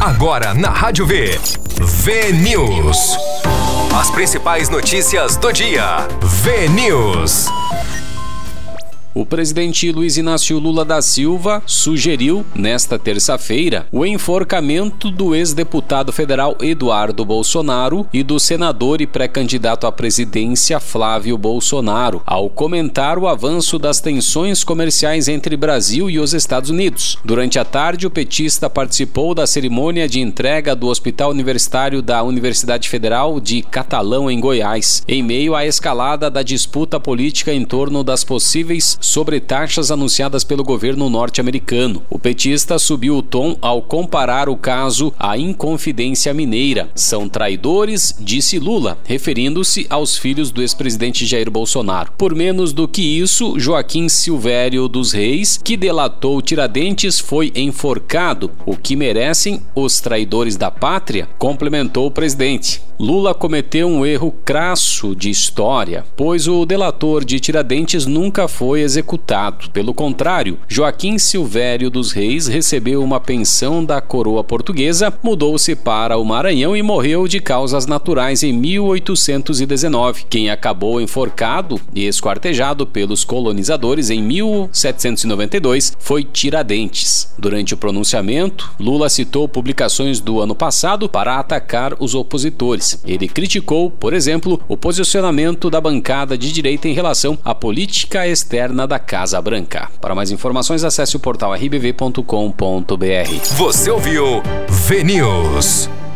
Agora na Rádio V. V-News. As principais notícias do dia. V-News. O presidente Luiz Inácio Lula da Silva sugeriu, nesta terça-feira, o enforcamento do ex-deputado federal Eduardo Bolsonaro e do senador e pré-candidato à presidência Flávio Bolsonaro, ao comentar o avanço das tensões comerciais entre Brasil e os Estados Unidos. Durante a tarde, o petista participou da cerimônia de entrega do Hospital Universitário da Universidade Federal de Catalão, em Goiás, em meio à escalada da disputa política em torno das possíveis sobretaxas anunciadas pelo governo norte-americano. O petista subiu o tom ao comparar o caso à Inconfidência Mineira. São traidores, disse Lula, referindo-se aos filhos do ex-presidente Jair Bolsonaro. Por menos do que isso, Joaquim Silvério dos Reis, que delatou Tiradentes, foi enforcado. O que merecem os traidores da pátria? Complementou o presidente. Lula cometeu um erro crasso de história, pois o delator de Tiradentes nunca foi executado. Pelo contrário, Joaquim Silvério dos Reis recebeu uma pensão da coroa portuguesa, mudou-se para o Maranhão e morreu de causas naturais em 1819. Quem acabou enforcado e esquartejado pelos colonizadores em 1792 foi Tiradentes. Durante o pronunciamento, Lula citou publicações do ano passado para atacar os opositores. Ele criticou, por exemplo, o posicionamento da bancada de direita em relação à política externa da Casa Branca. Para mais informações, acesse o portal rbv.com.br. Você ouviu V-News.